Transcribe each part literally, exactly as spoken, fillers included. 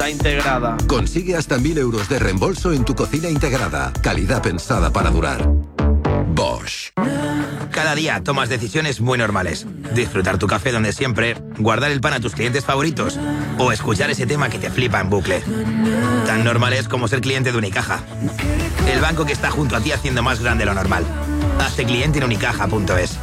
está integrada. Consigue hasta mil euros de reembolso en tu cocina integrada. Calidad pensada para durar. Bosch. Cada día tomas decisiones muy normales. Disfrutar tu café donde siempre, guardar el pan a tus clientes favoritos o escuchar ese tema que te flipa en bucle. Tan normales como ser cliente de Unicaja. El banco que está junto a ti haciendo más grande lo normal. Hazte cliente en unicaja punto es.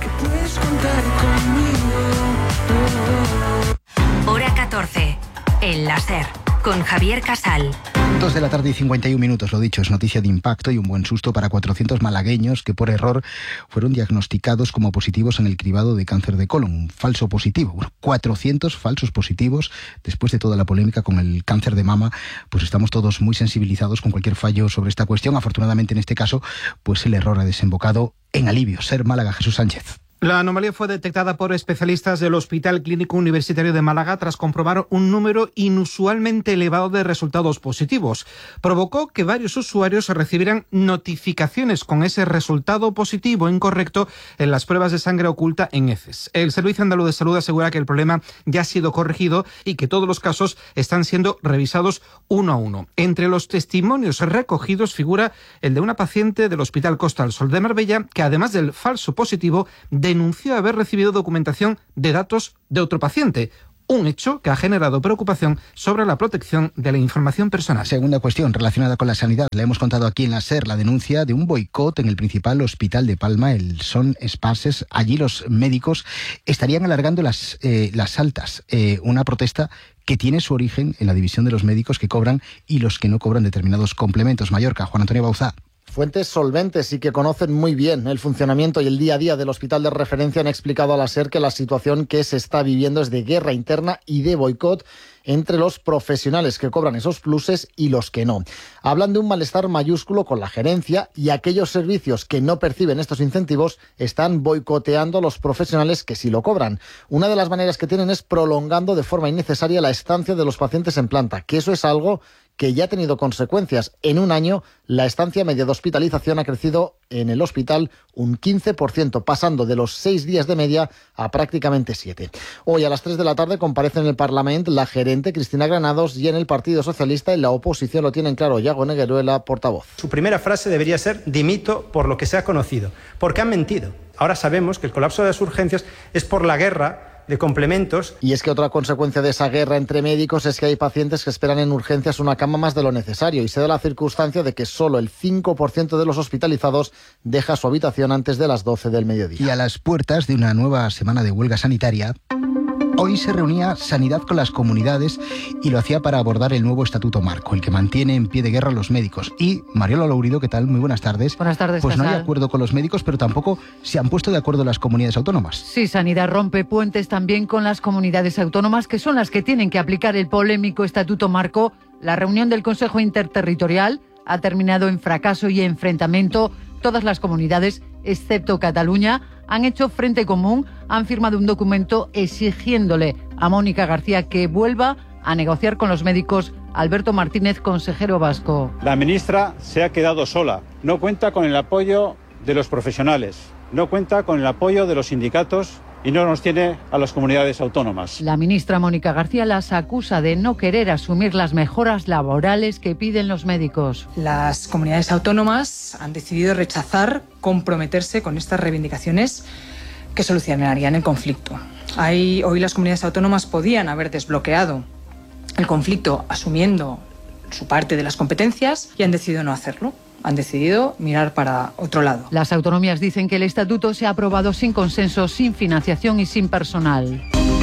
Hora catorce. El láser. Con Javier Casal. Dos de la tarde y cincuenta y un minutos, lo dicho, es noticia de impacto y un buen susto para cuatrocientos malagueños que por error fueron diagnosticados como positivos en el cribado de cáncer de colon, un falso positivo. Bueno, cuatrocientos falsos positivos después de toda la polémica con el cáncer de mama, pues estamos todos muy sensibilizados con cualquier fallo sobre esta cuestión. Afortunadamente en este caso, pues el error ha desembocado en alivio. Ser Málaga, Jesús Sánchez. La anomalía fue detectada por especialistas del Hospital Clínico Universitario de Málaga tras comprobar un número inusualmente elevado de resultados positivos. Provocó que varios usuarios recibieran notificaciones con ese resultado positivo incorrecto en las pruebas de sangre oculta en heces. El Servicio Andaluz de Salud asegura que el problema ya ha sido corregido y que todos los casos están siendo revisados uno a uno. Entre los testimonios recogidos figura el de una paciente del Hospital Costa del Sol de Marbella que, además del falso positivo, de denunció haber recibido documentación de datos de otro paciente. Un hecho que ha generado preocupación sobre la protección de la información personal. Segunda cuestión relacionada con la sanidad. Le hemos contado aquí en la SER la denuncia de un boicot en el principal hospital de Palma, el Son Espases. Allí los médicos estarían alargando las, eh, las altas. Eh, una protesta que tiene su origen en la división de los médicos que cobran y los que no cobran determinados complementos. Mallorca, Juan Antonio Bauzá. Fuentes solventes y que conocen muy bien el funcionamiento y el día a día del hospital de referencia han explicado a la SER que la situación que se está viviendo es de guerra interna y de boicot entre los profesionales que cobran esos pluses y los que no. Hablan de un malestar mayúsculo con la gerencia y aquellos servicios que no perciben estos incentivos están boicoteando a los profesionales que sí lo cobran. Una de las maneras que tienen es prolongando de forma innecesaria la estancia de los pacientes en planta, que eso es algo que ya ha tenido consecuencias. En un año, la estancia media de hospitalización ha crecido en el hospital un quince por ciento, pasando de los seis días de media a prácticamente siete. Hoy a las tres de la tarde comparece en el Parlamento la gerente Cristina Granados y en el Partido Socialista en la oposición lo tienen claro Yago Negueruela, portavoz. Su primera frase debería ser: dimito por lo que se ha conocido, porque han mentido. Ahora sabemos que el colapso de las urgencias es por la guerra de complementos. Y es que otra consecuencia de esa guerra entre médicos es que hay pacientes que esperan en urgencias una cama más de lo necesario y se da la circunstancia de que solo el cinco por ciento de los hospitalizados deja su habitación antes de las doce del mediodía. Y a las puertas de una nueva semana de huelga sanitaria, hoy se reunía Sanidad con las comunidades y lo hacía para abordar el nuevo Estatuto Marco, el que mantiene en pie de guerra a los médicos. Y Mariola Lourido, ¿qué tal? Muy buenas tardes. Buenas tardes, Pues Casal. no hay acuerdo con los médicos, pero tampoco se han puesto de acuerdo las comunidades autónomas. Sí, Sanidad rompe puentes también con las comunidades autónomas, que son las que tienen que aplicar el polémico Estatuto Marco. La reunión del Consejo Interterritorial ha terminado en fracaso y enfrentamiento. Todas las comunidades, excepto Cataluña, han hecho frente común, han firmado un documento exigiéndole a Mónica García que vuelva a negociar con los médicos. Alberto Martínez, consejero vasco. La ministra se ha quedado sola, no cuenta con el apoyo de los profesionales, no cuenta con el apoyo de los sindicatos y no nos tiene a las comunidades autónomas. La ministra Mónica García las acusa de no querer asumir las mejoras laborales que piden los médicos. Las comunidades autónomas han decidido rechazar comprometerse con estas reivindicaciones que solucionarían el conflicto. Hay, hoy las comunidades autónomas podían haber desbloqueado el conflicto asumiendo su parte de las competencias y han decidido no hacerlo. Han decidido mirar para otro lado. Las autonomías dicen que el estatuto se ha aprobado sin consenso, sin financiación y sin personal.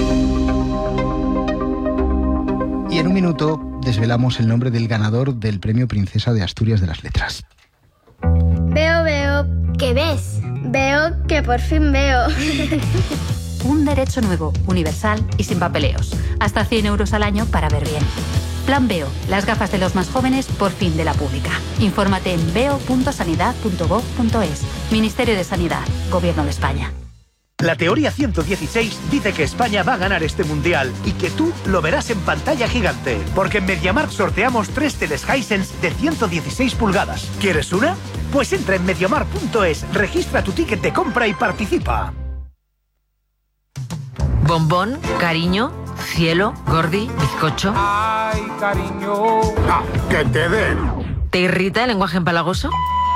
Y en un minuto desvelamos el nombre del ganador del Premio Princesa de Asturias de las Letras. Veo, veo, ¿qué ves? Veo que por fin veo. Un derecho nuevo, universal y sin papeleos. Hasta cien euros al año para ver bien. Plan Veo, las gafas de los más jóvenes por fin de la pública. Infórmate en veo punto sanidad punto gob punto es. Ministerio de Sanidad, Gobierno de España. La teoría ciento dieciséis dice que España va a ganar este mundial y que tú lo verás en pantalla gigante. Porque en MediaMarkt sorteamos tres teles Hisense de ciento dieciséis pulgadas. ¿Quieres una? Pues entra en mediamarkt punto es, registra tu ticket de compra y participa. Bombón, cariño, cielo, gordi, bizcocho. Ay, cariño. Ah, que te den. ¿Te irrita el lenguaje empalagoso?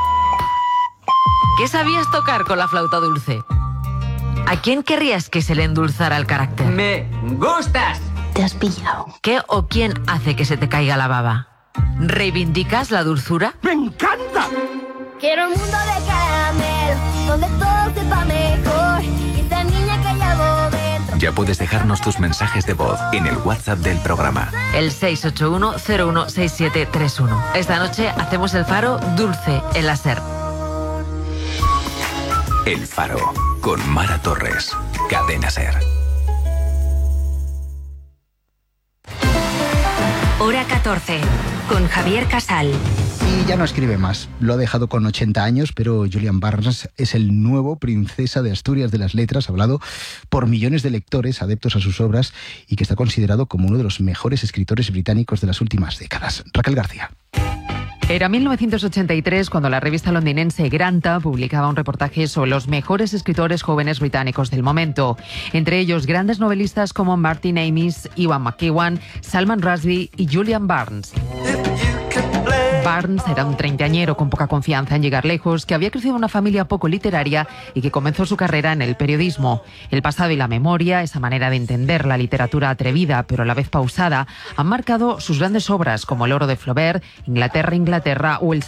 ¿Qué sabías tocar con la flauta dulce? ¿A quién querrías que se le endulzara el carácter? Me gustas. Te has pillado. ¿Qué o quién hace que se te caiga la baba? ¿Reivindicas la dulzura? ¡Me encanta! Quiero un mundo de caramelo, donde todo sepa mejor. Y esa niña que llevo dentro. Ya puedes dejarnos tus mensajes de voz en el WhatsApp del programa. El seis ocho uno cero uno seis siete tres uno. Esta noche hacemos el faro dulce en la SER. El Faro, con Mara Torres. Cadena SER. Hora catorce, con Javier Casal. Y ya no escribe más. Lo ha dejado con ochenta años, pero Julian Barnes es el nuevo Princesa de Asturias de las Letras, hablado por millones de lectores adeptos a sus obras y que está considerado como uno de los mejores escritores británicos de las últimas décadas. Raquel García. Era mil novecientos ochenta y tres cuando la revista londinense Granta publicaba un reportaje sobre los mejores escritores jóvenes británicos del momento. Entre ellos, grandes novelistas como Martin Amis, Iwan McEwan, Salman Rushdie y Julian Barnes. Barnes era un treintañero con poca confianza en llegar lejos, que había crecido en una familia poco literaria y que comenzó su carrera en el periodismo. El pasado y la memoria, esa manera de entender la literatura atrevida pero a la vez pausada, han marcado sus grandes obras como El oro de Flaubert, Inglaterra, Inglaterra o El